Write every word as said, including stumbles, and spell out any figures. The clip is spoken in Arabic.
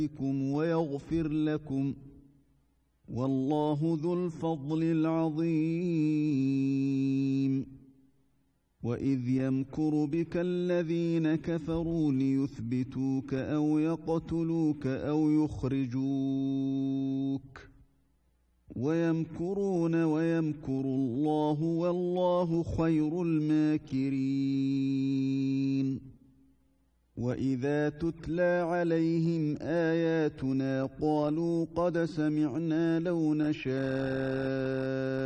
بكم ويغفر لكم، والله ذو الفضل العظيم. وإذ يمكر بك الذين كفروا ليثبتوك أو يقتلوك أو يخرجوك، ويمكرون ويمكر الله والله خير الماكرين. وإذا تتلى عليهم آياتنا قالوا قد سمعنا لو نشاء